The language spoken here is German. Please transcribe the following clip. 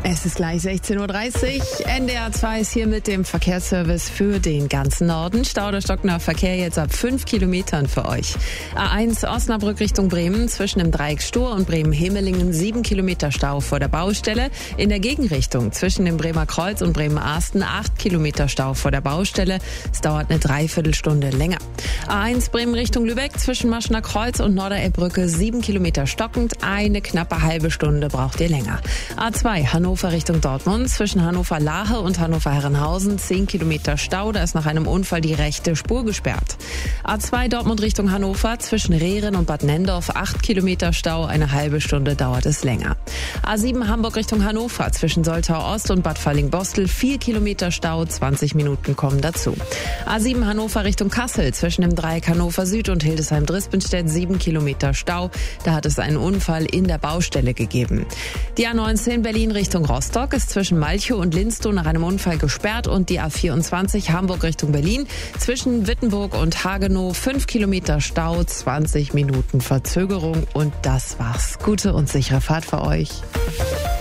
Es ist gleich 16.30 Uhr. NDR 2 ist hier mit dem Verkehrsservice für den ganzen Norden. Stau oder stockender Verkehr jetzt ab 5 Kilometern für euch. A1 Osnabrück Richtung Bremen zwischen dem Dreieck Stur und Bremen-Hemelingen 7 Kilometer Stau vor der Baustelle. In der Gegenrichtung zwischen dem Bremer Kreuz und Bremen-Arsten 8 Kilometer Stau vor der Baustelle. Es dauert eine Dreiviertelstunde länger. A1 Bremen Richtung Lübeck zwischen Maschener Kreuz und Norderelbbrücke 7 Kilometer stockend. Eine knappe halbe Stunde braucht ihr länger. A2 Hannover Richtung Dortmund zwischen Hannover-Lahe und Hannover-Herrenhausen 10 Kilometer Stau. Da ist nach einem Unfall die rechte Spur gesperrt. A2 Dortmund Richtung Hannover zwischen Rehren und Bad Nendorf 8 Kilometer Stau. Eine halbe Stunde dauert es länger. A7 Hamburg Richtung Hannover zwischen Soltau Ost und Bad Falling-Bostel 4 Kilometer Stau. 20 Minuten kommen dazu. A7 Hannover Richtung Kassel zwischen dem Dreieck Hannover Süd und Hildesheim-Drispinstedt 7 Kilometer Stau. Da hat es einen Unfall in der Baustelle gegeben. Die A19 Berlin Richtung Rostock ist zwischen Malchow und Linstow nach einem Unfall gesperrt und die A24 Hamburg Richtung Berlin zwischen Wittenburg und Hagenow 5 Kilometer Stau, 20 Minuten Verzögerung und das war's. Gute und sichere Fahrt für euch.